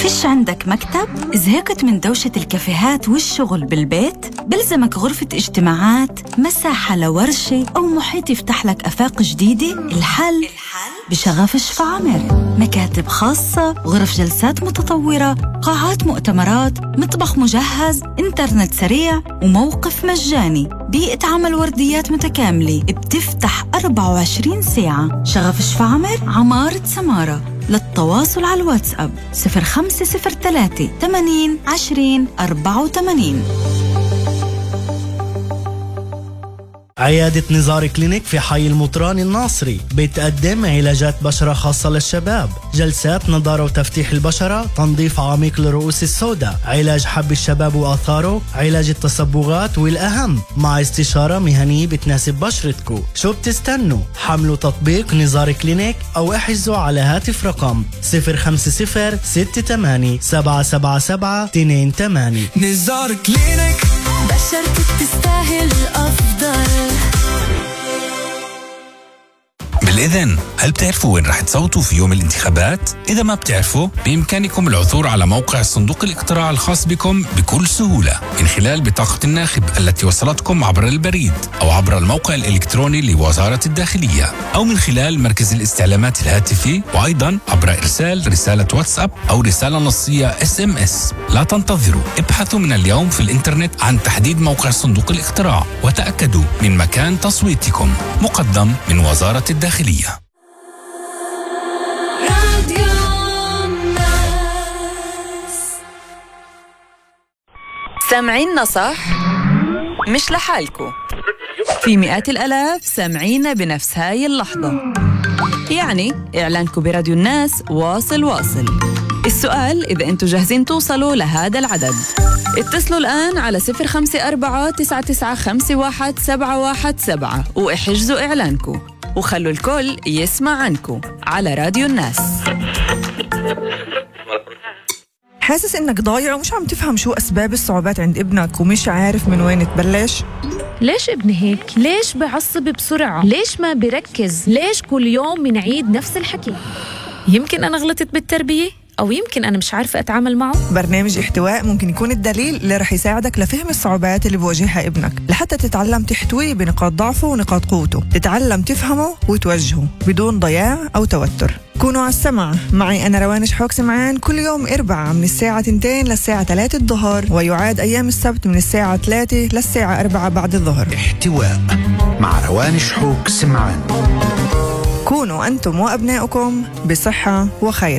فيش عندك مكتب؟ زهقت من دوشة الكافيهات والشغل بالبيت؟ بلزمك غرفة اجتماعات، مساحة لورشة أو محيط يفتح لك آفاق جديدة؟ الحل بشغف شفا عمر. مكاتب خاصة، غرف جلسات متطورة، قاعات مؤتمرات، مطبخ مجهز، إنترنت سريع وموقف مجاني. بيئة عمل ورديات متكاملة بتفتح 24 ساعة. شغف شفا عمر، عمارة سمارة. للتواصل على الواتساب 0503 80 20 84. عيادة نزار كلينيك في حي المطران الناصري بتقدم علاجات بشرة خاصة للشباب، جلسات نظارة وتفتيح البشرة، تنظيف عميق للرؤوس السوداء، علاج حب الشباب وآثاره، علاج التصبغات، والأهم مع استشارة مهنية بتناسب بشرتكو. شو بتستنوا؟ حملوا تطبيق نزار كلينيك أو احجزوا على هاتف رقم 050 68 777 28. نزار كلينيك، بشرتك تستاهل الأفضل. بالإذن، هل بتعرفوا وين رح تصوتوا في يوم الانتخابات؟ إذا ما بتعرفوا، بإمكانكم العثور على موقع صندوق الاقتراع الخاص بكم بكل سهولة من خلال بطاقة الناخب التي وصلتكم عبر البريد أو عبر الموقع الإلكتروني لوزارة الداخلية أو من خلال مركز الاستعلامات الهاتفي، وأيضا عبر إرسال رسالة واتساب أو رسالة نصية SMS. لا تنتظروا، ابحثوا من اليوم في الإنترنت عن تحديد موقع صندوق الاقتراع وتأكدوا من مكان تصويتكم. مقدم من وزارة الداخلية. سامعيننا صح؟ مش لحالكو، في مئات الآلاف سامعينا بنفس هاي اللحظة. يعني إعلانكو براديو الناس واصل. السؤال إذا أنتوا جاهزين توصلوا لهذا العدد. اتصلوا الآن على 054-9951-717 واحجزوا إعلانكو وخلوا الكل يسمع عنكو على راديو الناس. حاسس إنك ضايع ومش عم تفهم شو أسباب الصعوبات عند ابنك ومش عارف من وين تبلش؟ ليش ابني هيك؟ ليش بعصب بسرعة؟ ليش ما بركز؟ ليش كل يوم منعيد نفس الحكي؟ يمكن أنا غلطت بالتربية؟ أو يمكن أنا مش عارفة أتعامل معه. برنامج احتواء ممكن يكون الدليل اللي رح يساعدك لفهم الصعوبات اللي بواجهها ابنك، لحتى تتعلم تحتويه بنقاط ضعفه ونقاط قوته، تتعلم تفهمه وتوجهه بدون ضياع أو توتر. كونوا على السمع معي أنا روان شحوك سمعان كل يوم 4 من الساعة 2 للساعة 3 الظهر، ويعاد أيام السبت من الساعة 3 للساعة 4 بعد الظهر. احتواء مع روان شحوك سمعان. كونوا أنتم وأبنائكم بصحة وخير.